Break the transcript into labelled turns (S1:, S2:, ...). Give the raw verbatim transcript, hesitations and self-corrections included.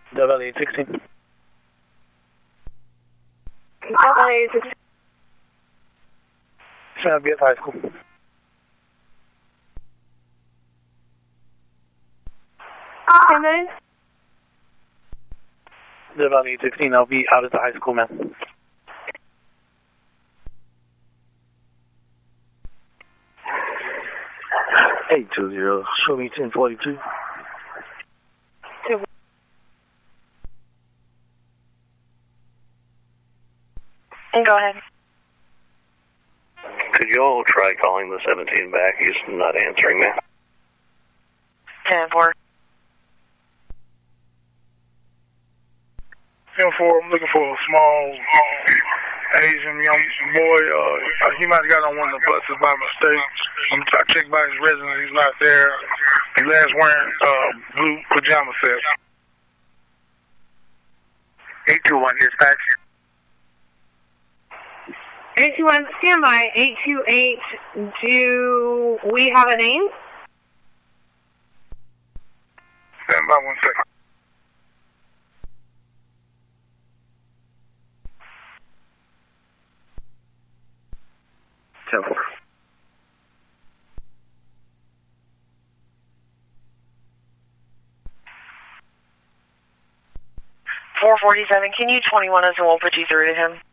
S1: Double eight sixteen.
S2: Double eight sixteen.
S1: Shabbat High School.
S2: And then?
S1: Double eight sixteen, I'll be out at the high school, man.
S3: eight two zero, show me ten forty-two.
S2: Two. And go ahead.
S4: Could you all try calling the seventeen back? He's not answering now.
S2: ten four.
S5: ten four, I'm looking for a small Asian young boy. Uh, he might have got on one of the buses by mistake. I'm, I checked by his residence. He's not there. He's last wearing uh, blue pajama set. eight two one, dispatch.
S2: eight two one, stand by. eight two eight, do we have a name?
S5: Stand by one second.
S3: ten four.
S2: four forty-seven, can you twenty-one us and we'll put you through to him?